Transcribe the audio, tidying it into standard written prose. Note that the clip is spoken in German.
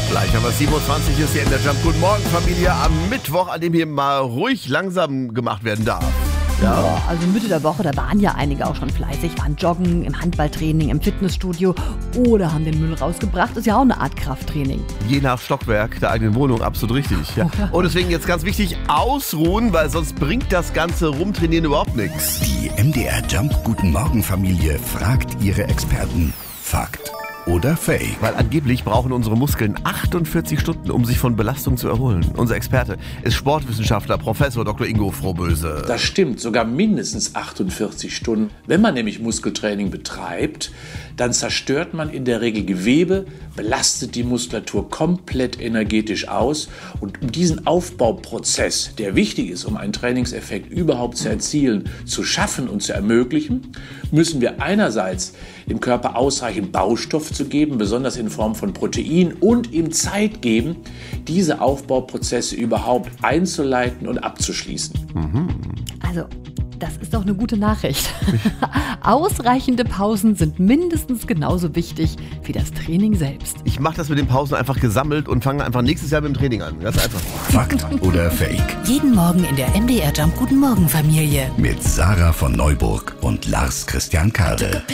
Gleich haben wir 27, ist hier in der Jump. Guten Morgen, Familie, am Mittwoch, an dem hier mal ruhig langsam gemacht werden darf. Ja, also Mitte der Woche, da waren ja einige auch schon fleißig, waren joggen, im Handballtraining, im Fitnessstudio oder haben den Müll rausgebracht. Ist ja auch eine Art Krafttraining. Je nach Stockwerk der eigenen Wohnung, absolut richtig. Ja. Und deswegen jetzt ganz wichtig, ausruhen, weil sonst bringt das ganze Rumtrainieren überhaupt nichts. Die MDR Jump Guten Morgen Familie fragt ihre Experten. Fakt oder Fake? Weil angeblich brauchen unsere Muskeln 48 Stunden, um sich von Belastung zu erholen. Unser Experte ist Sportwissenschaftler Professor Dr. Ingo Frohböse. Das stimmt, sogar mindestens 48 Stunden. Wenn man nämlich Muskeltraining betreibt, dann zerstört man in der Regel Gewebe, belastet die Muskulatur komplett energetisch aus. Und um diesen Aufbauprozess, der wichtig ist, um einen Trainingseffekt überhaupt zu erzielen, zu schaffen und zu ermöglichen, müssen wir einerseits dem Körper ausreichend Baustoff zu geben, besonders in Form von Protein, und ihm Zeit geben, diese Aufbauprozesse überhaupt einzuleiten und abzuschließen. Also, das ist doch eine gute Nachricht. Ausreichende Pausen sind mindestens genauso wichtig wie das Training selbst. Ich mache das mit den Pausen einfach gesammelt und fange einfach nächstes Jahr mit dem Training an. Ganz einfach. Fakt oder Fake? Jeden Morgen in der MDR Jump Guten Morgen Familie. Mit Sarah von Neuburg und Lars Christian Kade.